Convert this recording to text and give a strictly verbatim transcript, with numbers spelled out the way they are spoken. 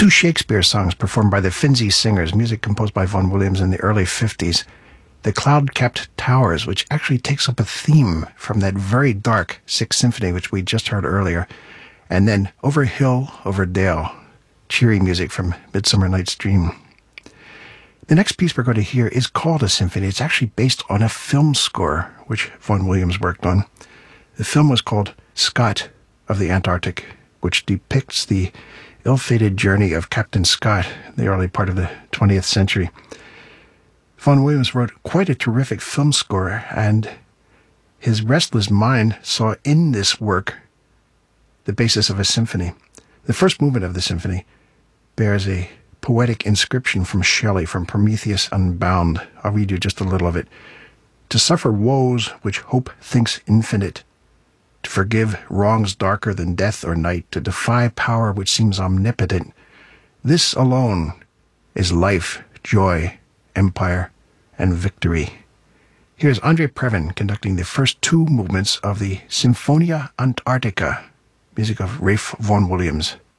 two Shakespeare songs performed by the Finzi Singers, music composed by Vaughan Williams in the early fifties. The Cloud-Capped Towers, which actually takes up a theme from that very dark Sixth Symphony, which we just heard earlier. And then Over Hill, Over Dale, cheery music from Midsummer Night's Dream. The next piece we're going to hear is called a symphony. It's actually based on a film score, which Vaughan Williams worked on. The film was called Scott of the Antarctic, which depicts the ill-fated journey of Captain Scott in the early part of the twentieth century. Vaughan Williams wrote quite a terrific film score, and his restless mind saw in this work the basis of a symphony. The first movement of the symphony bears a poetic inscription from Shelley, from Prometheus Unbound. I'll read you just a little of it. To suffer woes which hope thinks infinite, to forgive wrongs darker than death or night, to defy power which seems omnipotent, this alone is life, joy, empire, and victory. Here's Andre Previn conducting the first two movements of the Symphonia Antarctica, music of Ralph Vaughan Williams.